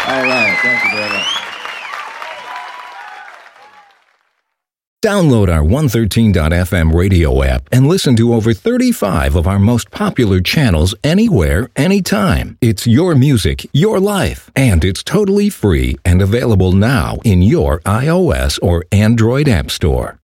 All right. Thank you very much. Download our 113.fm radio app and listen to over 35 of our most popular channels anywhere, anytime. It's your music, your life, and it's totally free and available now in your iOS or Android app store.